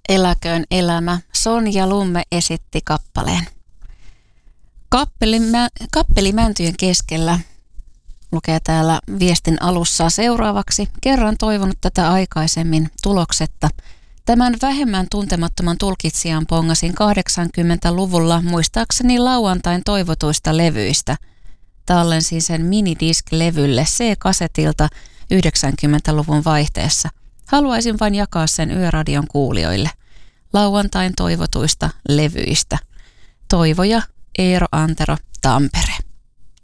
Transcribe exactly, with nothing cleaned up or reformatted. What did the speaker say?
Eläköön elämä. Sonja Lumme esitti kappaleen. Kappelimä, kappelimäntyjen keskellä lukee täällä viestin alussa seuraavaksi. Kerran toivonut tätä aikaisemmin tuloksetta. Tämän vähemmän tuntemattoman tulkitsijan pongasin kahdeksankymmentäluvulla muistaakseni lauantain toivotuista levyistä. Tallensin sen minidisk-levylle C-kasetilta yhdeksänkymmentäluvun vaihteessa. Haluaisin vain jakaa sen Yöradion kuulijoille. Lauantain toivotuista levyistä. Toivoja Eero Antero, Tampere.